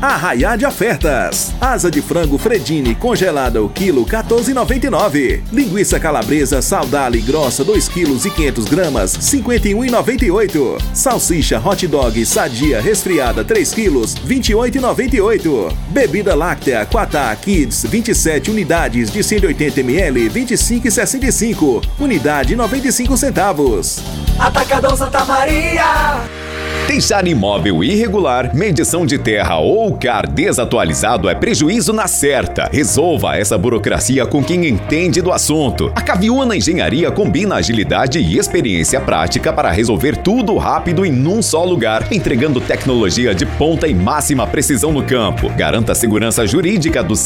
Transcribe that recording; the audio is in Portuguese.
Arraiá de ofertas. Asa de frango Fredini congelada o quilo 14,99. Linguiça calabresa Saudale grossa 2 quilos e 500 gramas 51,98. Salsicha hot dog sadia resfriada 3 quilos 28,98. Bebida láctea Quatá Kids 27 unidades de 180 ml 25,65. Unidade 95 centavos. Atacadão Santa Maria. Deixar imóvel irregular, medição de terra ou CAR desatualizado é prejuízo na certa. Resolva essa burocracia com quem entende do assunto. A Caviuna Engenharia combina agilidade e experiência prática para resolver tudo rápido em um só lugar, entregando tecnologia de ponta e máxima precisão no campo. Garanta a segurança jurídica do